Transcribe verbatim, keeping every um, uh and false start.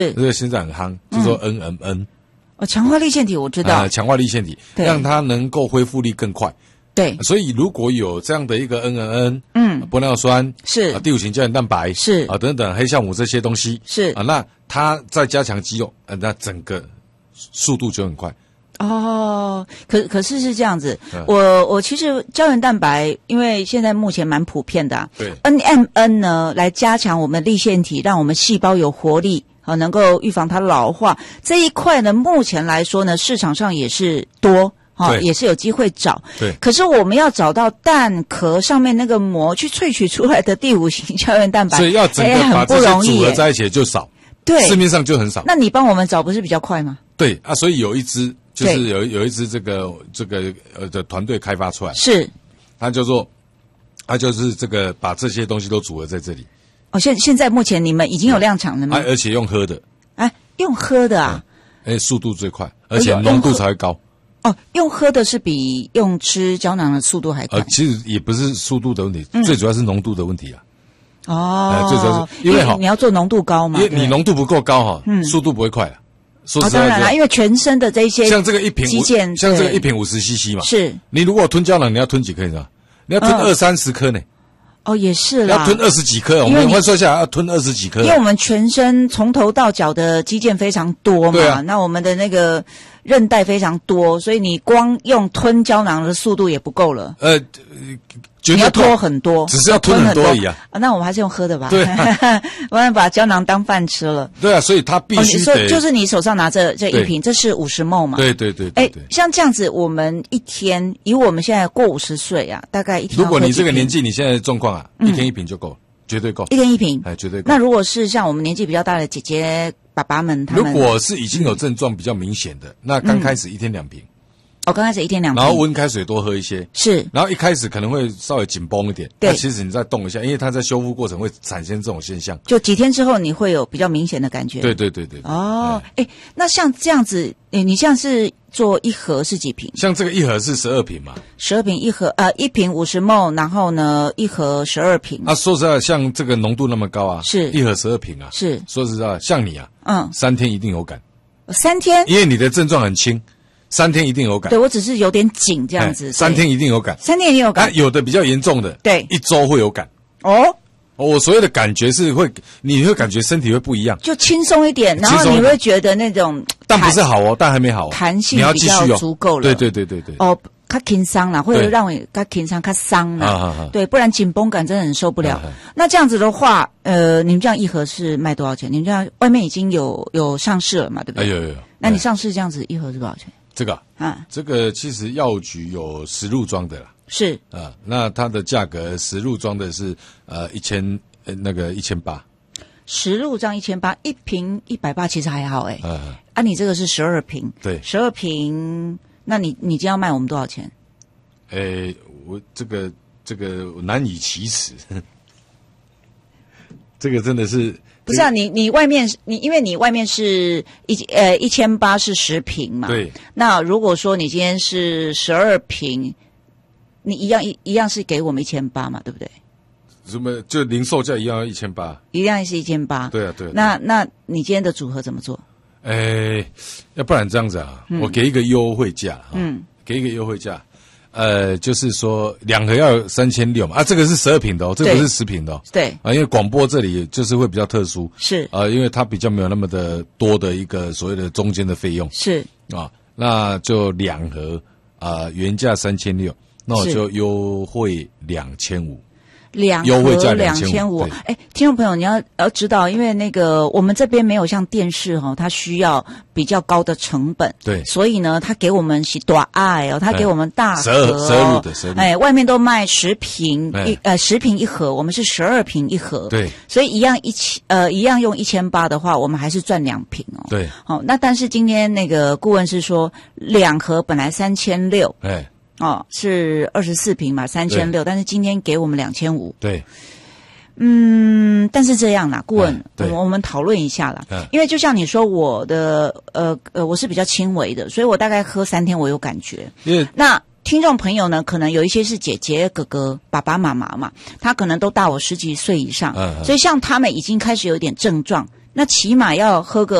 这个现在很夯，就说 N M N。 哦，强化粒线体我知道， 呃、强化粒线体，让它能够恢复力更快。 对， 所以如果有这样的一个 N M N， 嗯， 玻尿酸是啊，第五型胶原蛋白是啊，等等黑酵母这些东西是啊，那它再加强肌肉，呃，那整个速度就很快。 哦，可可是是这样子，嗯、我我其实胶原蛋白，因为现在目前蛮普遍的、啊， 对 ，N M N 呢来加强我们的粒线体，让我们细胞有活力。好，能够预防它老化这一块呢，目前来说呢，市场上也是多，哈、哦，也是有机会找。 对。 可是我们要找到蛋壳上面那个膜去萃取出来的第五型胶原蛋白， 所以要整个把这些组合在一起就少， 对， 市面上就很少。 那你帮我们找不是比较快吗？ 对啊，所以有一支就是有有一支这个这个呃的团队开发出来， 是， 它叫做，它就是这个把这些东西都组合在这里。 哦，现现在目前你们已经有量产了吗？ 啊，而且用喝的。 哎，用喝的啊？ 哎，速度最快，而且浓度才会高。 哦，用喝的是比用吃胶囊的速度还快。 呃，其实也不是速度的问题，嗯、最主要是浓度的问题啊。 哦， 呃、最主要是因为哈， 你要做浓度高嘛， 因为你浓度不够高哈，嗯，速度不会快啊。说实在的、 哦，当然啦，因为全身的这些像这个一瓶肌腱， 像这个一瓶五十 C C 嘛， 是你如果吞胶囊，你要吞几颗？你知道？你要吞二三十颗呢。 哦，也是啦， 要吞二十几颗，我们换算下来要吞二十几颗。 因为我们全身从头到脚的肌腱非常多嘛， 对啊、 那我们的那个韧带非常多，所以你光用吞胶囊的速度也不够了。 呃， 你要拖很多， 只是要吞很多而已啊。 啊，那我们还是用喝的吧。 对、啊， 不然把胶囊当饭吃了。 对啊，所以它必须得、 哦、就是你手上拿着这一瓶，这是五十 ml 嘛？ 对对对对。 哎，像这样子，我们一天以我们现在过五十岁啊，大概一天要喝几瓶。 如果你这个年纪，你现在的状况啊，嗯、一天一瓶就够了，绝对够。 一天一瓶， 哎，绝对够。 那如果是像我们年纪比较大的姐姐、爸爸们，他们如果是已经有症状比较明显的，嗯、那刚开始一天两瓶。 哦，刚开始一天两瓶， 然后温开水多喝一些， 是。 然后一开始可能会稍微紧绷一点， 对。 那其实你再动一下，因为它在修复过程会产生这种现象。 就几天之后你会有比较明显的感觉。 对对对对。 哦，哎，那像这样子，哎，你像是做一盒是几瓶？ 像这个一盒是十二瓶嘛？ 十二瓶一盒，呃，一瓶五十 ml， 然后呢，一盒十二瓶。 啊，说实在，像这个浓度那么高啊， 是一盒十二瓶啊， 是。 说实在，像你啊， 嗯， 三天一定有感。 三天？ 因为你的症状很轻。三天一定有感， 对我只是有点紧这样子。 三天一定有感， 三天一定有感。 啊、有的比较严重的， 对， 一周会有感。 哦， 我所谓的感觉是会，你会感觉身体会不一样， 就轻松一点，然后你会觉得那种， 但不是好哦，但还没好、哦， 弹性比较足够了。 对对对对对。 哦，较轻松啦，会让我较轻松、较伤啦。啊啊对，不然紧绷感真的很受不了。啊啊那这样子的话，呃，你们这样一盒是卖多少钱？你们这样外面已经有有上市了嘛？对不对？ 哎有有有。 那你上市这样子一盒是多少钱？ 这个啊，这个其实药局有十入装的啦， 是啊，那它的价格十入装的是呃一千呃那个一千八， 十入装一千八，一瓶一百八，其实还好哎、欸。 啊， 啊，你这个是十二瓶， 对， 十二瓶，那你你今天要卖我们多少钱？ 诶，我这个这个难以启齿，这个真的是。 不是啊，你你外面你因为你外面是一呃一千八是十瓶嘛， 对。 那如果说你今天是十二瓶，你一样一一样是给我们一千八嘛，对不对？ 什么就零售价一样一千八， 一样是一千八。 对啊，对啊。 那那你今天的组合怎么做？ 诶，要不然这样子啊，嗯、我给一个优惠价啊，嗯，给一个优惠价。呃，就是说两盒要三千六嘛，啊，这个是十二瓶的哦，这个不是十瓶的哦， 对啊，因为广播这里就是会比较特殊， 是啊，因为它比较没有那么的多的一个所谓的中间的费用， 是啊，那就两盒啊，原价三千六，那我就优惠两千五。 两优惠价两千五，哎，听众朋友，你要要知道，因为那个我们这边没有像电视哈、哦，它需要比较高的成本， 对， 所以呢，它给我们是大爱哦，它给我们大盒、哦， 十二十二入的十二， 哎，外面都卖十瓶一呃十瓶一盒，我们是十二瓶一盒， 对， 所以一样一千呃一样用一千八的话，我们还是赚两瓶哦， 对， 好、哦，那但是今天那个顾问是说两盒本来三千六， 哎。 哦，是二十四瓶嘛，三千六，但是今天给我们两千五。 对， 嗯，但是这样啦，顾问， 嗯、 我我们讨论一下啦、 嗯， 因为就像你说，我的呃呃，我是比较轻微的，所以我大概喝三天我有感觉。 因那听众朋友呢，可能有一些是姐姐、哥哥、爸爸妈妈嘛，他可能都大我十几岁以上， 嗯、 所以像他们已经开始有点症状。 那起码要喝个